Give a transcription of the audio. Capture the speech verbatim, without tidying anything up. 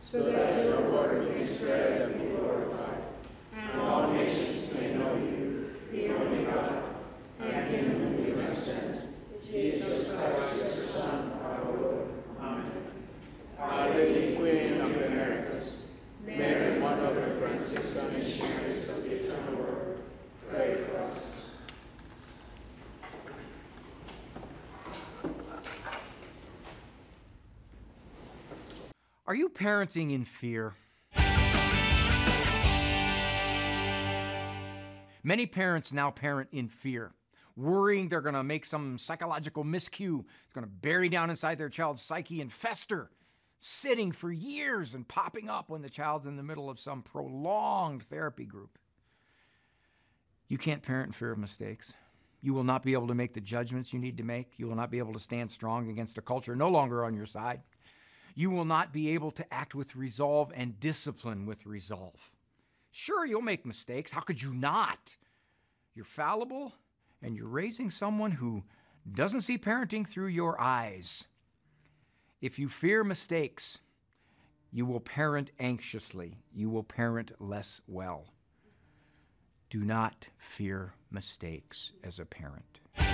so that your word may spread and be glorified, and all nations may know you, the only God, and him whom you have sent, Jesus Christ, your Son, our Lord. Amen. Our Lady, Queen of the Americas, Mary, Mother of the Franciscan Missionaries of the Eternal Word, pray for us. Are you parenting in fear? Many parents now parent in fear, worrying they're going to make some psychological miscue. It's going to bury down inside their child's psyche and fester, sitting for years and popping up when the child's in the middle of some prolonged therapy group. You can't parent in fear of mistakes. You will not be able to make the judgments you need to make. You will not be able to stand strong against a culture no longer on your side. You will not be able to act with resolve and discipline with resolve. Sure, you'll make mistakes. How could you not? You're fallible, and you're raising someone who doesn't see parenting through your eyes. If you fear mistakes, you will parent anxiously. You will parent less well. Do not fear mistakes as a parent.